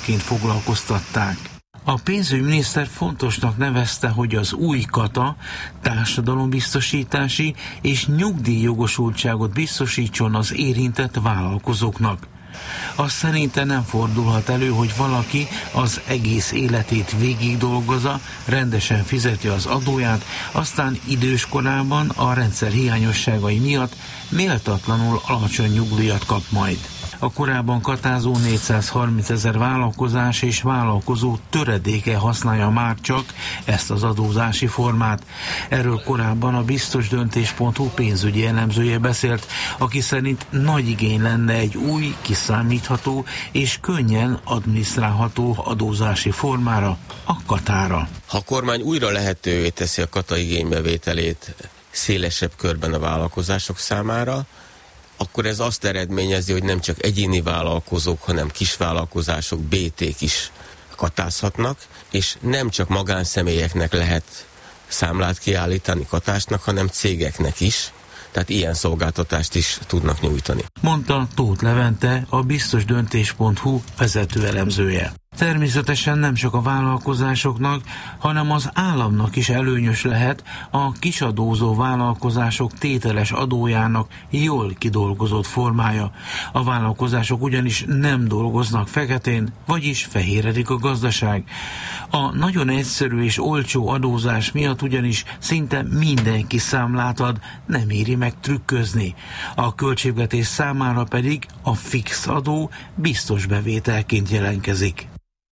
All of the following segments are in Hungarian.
munkaként foglalkoztatták. A pénzügyminiszter fontosnak nevezte, hogy az új kata társadalombiztosítási és nyugdíjjogosultságot biztosítson az érintett vállalkozóknak. Azt szerinte nem fordulhat elő, hogy valaki az egész életét végig dolgozza, rendesen fizeti az adóját, aztán időskorában a rendszer hiányosságai miatt méltatlanul alacsony nyugdíjat kap majd. A korábban katázó 430 000 vállalkozás és vállalkozó töredéke használja már csak ezt az adózási formát. Erről korábban a biztosdöntés.hu pénzügyi elemzője beszélt, aki szerint nagy igény lenne egy új, kiszámítható és könnyen adminisztrálható adózási formára, a katára. Ha a kormány újra lehetővé teszi a kata igénybevételét szélesebb körben a vállalkozások számára, akkor ez azt eredményezi, hogy nem csak egyéni vállalkozók, hanem kisvállalkozások, BT-k is katázhatnak, és nem csak magánszemélyeknek lehet számlát kiállítani katásnak, hanem cégeknek is, tehát ilyen szolgáltatást is tudnak nyújtani. Mondta Tóth Levente, a biztosdöntés.hu vezető elemzője. Természetesen nem csak a vállalkozásoknak, hanem az államnak is előnyös lehet a kisadózó vállalkozások tételes adójának jól kidolgozott formája. A vállalkozások ugyanis nem dolgoznak feketén, vagyis fehéredik a gazdaság. A nagyon egyszerű és olcsó adózás miatt ugyanis szinte mindenki számlát ad, nem éri meg trükközni. A költségvetés számára pedig a fix adó biztos bevételként jelentkezik.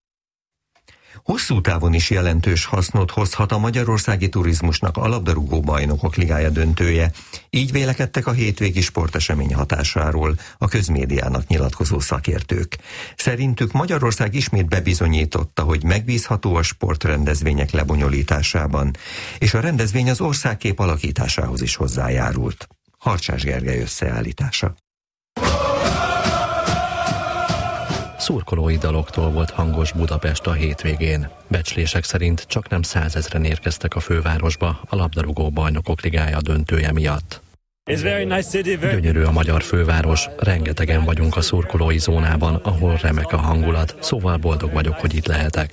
Hosszú távon is jelentős hasznot hozhat a magyarországi turizmusnak a labdarúgó bajnokok ligája döntője. Így vélekedtek a hétvégi sportesemény hatásáról a közmédiának nyilatkozó szakértők. Szerintük Magyarország ismét bebizonyította, hogy megbízható a sportrendezvények lebonyolításában, és a rendezvény az országkép alakításához is hozzájárult. Harcsás Gergely összeállítása. Szurkolói daloktól volt hangos Budapest a hétvégén. Becslések szerint csaknem 100 000-en érkeztek a fővárosba a labdarúgó bajnokok ligája döntője miatt. Gyönyörű a magyar főváros, rengetegen vagyunk a szurkolói zónában, ahol remek a hangulat, szóval boldog vagyok, hogy itt lehetek,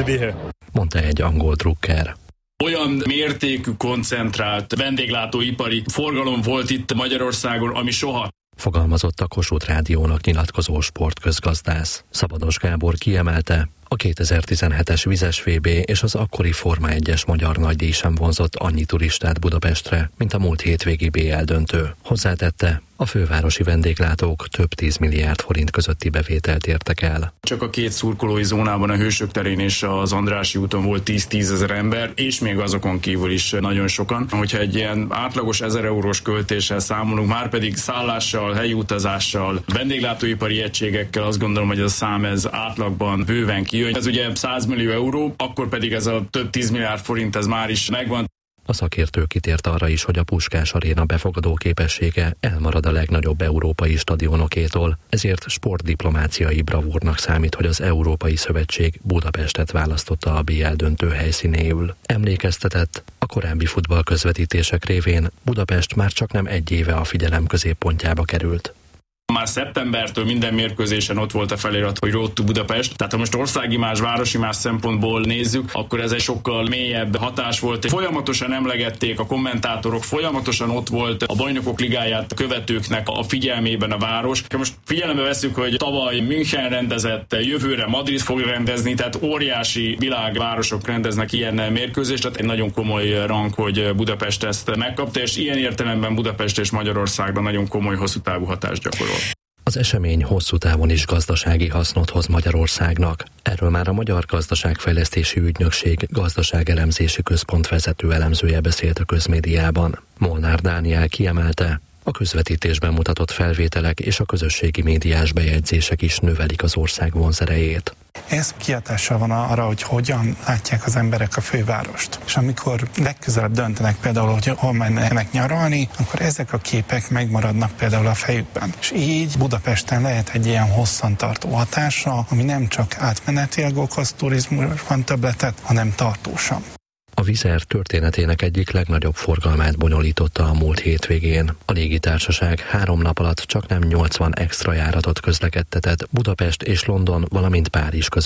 mondta egy angol drukker. Olyan mértékű, koncentrált vendéglátóipari forgalom volt itt Magyarországon, ami soha. Fogalmazott a Kossuth Rádiónak nyilatkozó sportközgazdász. Szabados Gábor kiemelte, a 2017-es vizes VB és az akkori Forma 1-es magyar nagydíj sem vonzott annyi turistát Budapestre, mint a múlt hétvégi BL döntő. Hozzátette, a fővárosi vendéglátók több 10 milliárd forint közötti bevételt értek el. Csak a két szurkolói zónában, a Hősök terén és az Andrássy úton volt 10 000 ember, és még azokon kívül is nagyon sokan. Hogyha egy ilyen átlagos 1000 eurós költéssel számolunk, már pedig szállással, helyi utazással, vendéglátóipari egységekkel, azt gondolom, hogy ez a szám ez átlagban bőven kijön. Ez ugye 100 millió euró, akkor pedig ez a több 10 milliárd forint ez már is megvan. A szakértő kitért arra is, hogy a Puskás Aréna befogadó képessége elmarad a legnagyobb európai stadionokétól, ezért sportdiplomáciai bravúrnak számít, hogy az Európai Szövetség Budapestet választotta a BL döntő helyszínéül. Emlékeztetett, a korábbi futballközvetítések révén Budapest már csaknem egy éve a figyelem középpontjába került. Már szeptembertől minden mérkőzésen ott volt a felirat, hogy Road to Budapest. Tehát ha most országimázs, városimázs szempontból nézzük, akkor ez egy sokkal mélyebb hatás volt. Folyamatosan emlegették a kommentátorok, folyamatosan ott volt a Bajnokok Ligáját követőknek a figyelmében a város. Most figyelembe veszük, hogy tavaly München rendezett, jövőre Madrid fog rendezni, tehát óriási világvárosok rendeznek ilyen mérkőzést, tehát egy nagyon komoly rang, hogy Budapest ezt megkapta, és ilyen értelemben Budapest és Magyarországban nagyon komoly hosszú távú hatást gyakorol. Az esemény hosszú távon is gazdasági hasznot hoz Magyarországnak. Erről már a Magyar Gazdaságfejlesztési Ügynökség Gazdaságelemzési Központ vezető elemzője beszélt a közmédiában. Molnár Dániel kiemelte, a közvetítésben mutatott felvételek és a közösségi médiás bejegyzések is növelik az ország vonzerejét. Ez kihatással van arra, hogy hogyan látják az emberek a fővárost. És amikor legközelebb döntenek például, hogy hol mennek nyaralni, akkor ezek a képek megmaradnak például a fejükben. És így Budapesten lehet egy ilyen hosszantartó hatása, ami nem csak átmenetileg okoz turizmusban többletet, hanem tartósan. A Wizz történetének egyik legnagyobb forgalmát bonyolította a múlt hétvégén. A légitársaság 3 nap alatt csaknem 80 extra járatot közlekedtetett Budapest és London, valamint Párizs között.